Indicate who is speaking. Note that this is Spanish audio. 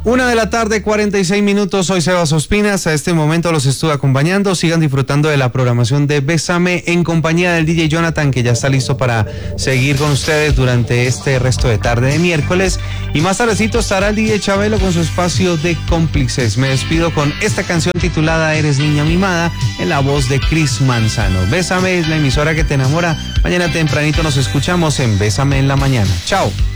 Speaker 1: 1:46 p.m. Soy Sebas Ospinas. A este momento los estuve acompañando. Sigan disfrutando de la programación de Bésame en compañía del DJ Jonathan, que ya está listo para seguir con ustedes durante este resto de tarde de miércoles. Y más tardecito estará el DJ Chabelo con su espacio de cómplices. Me despido con esta canción titulada Eres Niña Mimada, en la voz de Chris Manzano. Bésame es la emisora que te enamora. Mañana tempranito nos escuchamos en Bésame en la Mañana. Chao.